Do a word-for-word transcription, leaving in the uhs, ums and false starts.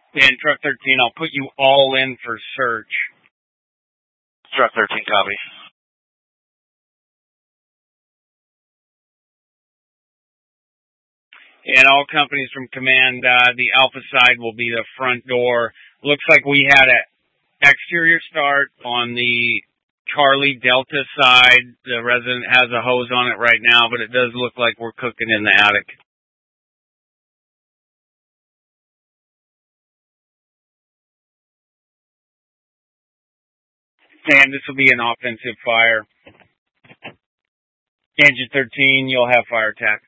And Truck thirteen, I'll put you all in for search. Truck thirteen, copy. And all companies from command, uh, the Alpha side will be the front door. Looks like we had an exterior start on the Charlie Delta side. The resident has a hose on it right now, but it does look like we're cooking in the attic. And this will be an offensive fire. Engine thirteen, you'll have fire attack.